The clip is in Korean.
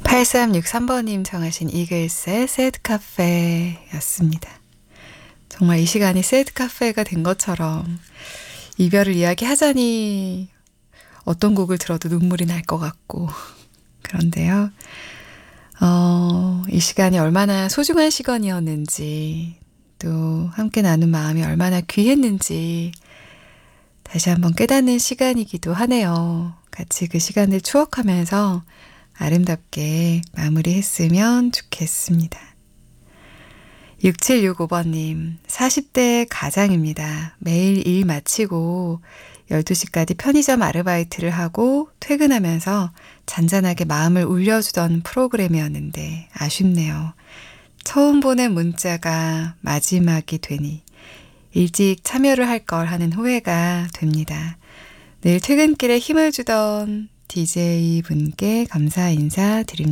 8363번님 청하신 이글스의 새드카페였습니다. 정말 이 시간이 새드카페가 된 것처럼 이별을 이야기하자니 어떤 곡을 들어도 눈물이 날 것 같고 그런데요. 이 시간이 얼마나 소중한 시간이었는지 또 함께 나눈 마음이 얼마나 귀했는지 다시 한번 깨닫는 시간이기도 하네요. 같이 그 시간을 추억하면서 아름답게 마무리했으면 좋겠습니다. 6765번님, 40대 가장입니다. 매일 일 마치고 12시까지 편의점 아르바이트를 하고 퇴근하면서 잔잔하게 마음을 울려주던 프로그램이었는데 아쉽네요. 처음 보낸 문자가 마지막이 되니 일찍 참여를 할 걸 하는 후회가 됩니다. 늘 퇴근길에 힘을 주던 DJ 분께 감사 인사 드립니다.